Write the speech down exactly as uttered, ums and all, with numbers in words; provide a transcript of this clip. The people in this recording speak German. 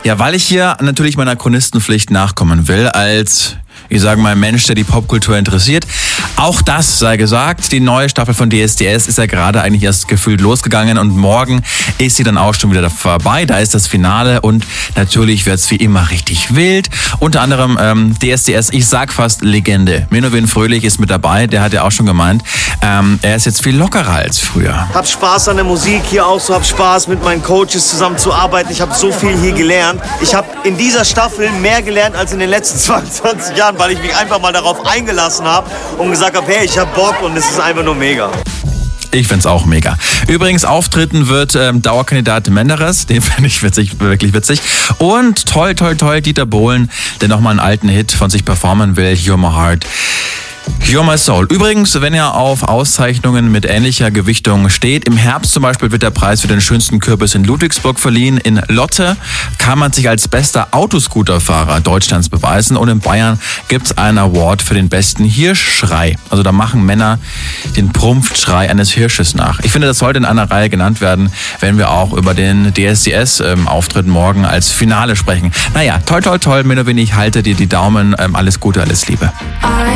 Ja, weil ich hier natürlich meiner Chronistenpflicht nachkommen will, als, ich sage mal, Mensch, der die Popkultur interessiert. Auch das sei gesagt, die neue Staffel von D S D S ist ja gerade eigentlich erst gefühlt losgegangen und morgen ist sie dann auch schon wieder vorbei. Da ist das Finale und natürlich wird's wie immer richtig wild. Unter anderem ähm, D S D S, ich sag fast Legende. Menowin Fröhlich ist mit dabei, der hat ja auch schon gemeint, ähm, er ist jetzt viel lockerer als früher. Hab Spaß an der Musik hier auch so, hab Spaß mit meinen Coaches zusammen zu arbeiten. Ich habe so viel hier gelernt. Ich habe in dieser Staffel mehr gelernt als in den letzten zweiundzwanzig Jahren, weil ich mich einfach mal darauf eingelassen habe und gesagt habe, hey, ich hab Bock und es ist einfach nur mega. Ich find's auch mega. Übrigens, auftreten wird ähm, Dauerkandidat Menderes, den finde ich witzig, wirklich witzig. Und toll, toll, toll, Dieter Bohlen, der nochmal einen alten Hit von sich performen will, You're My Heart. You're My Soul. Übrigens, wenn ihr auf Auszeichnungen mit ähnlicher Gewichtung steht, im Herbst zum Beispiel wird der Preis für den schönsten Kürbis in Ludwigsburg verliehen. In Lotte kann man sich als bester Autoscooterfahrer Deutschlands beweisen und in Bayern gibt's einen Award für den besten Hirschschrei. Also da machen Männer den Prumpfschrei eines Hirsches nach. Ich finde, das sollte in einer Reihe genannt werden, wenn wir auch über den D S D S-Auftritt ähm, morgen als Finale sprechen. Naja, toll, toll, toll, Menowin, ich halte dir die Daumen. Ähm, alles Gute, alles Liebe.